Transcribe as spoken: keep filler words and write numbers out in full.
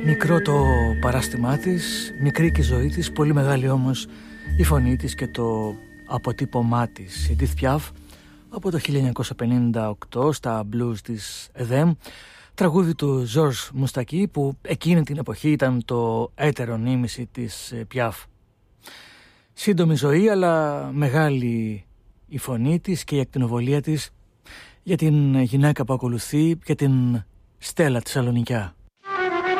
Μικρό το παράστημά της, μικρή και η ζωή της, πολύ μεγάλη όμως η φωνή της και το αποτύπωμά της. Η Edith Piaf από το χίλια εννιακόσια πενήντα οκτώ στα blues της Εδέμ, τραγούδι του Ζορζ Μουστακί που εκείνη την εποχή ήταν το έτερο νήμιση της Πιάφ. Σύντομη ζωή αλλά μεγάλη η φωνή της και η ακτινοβολία της για την γυναίκα που ακολουθεί, για την Στέλλα τη Σαλονικιά.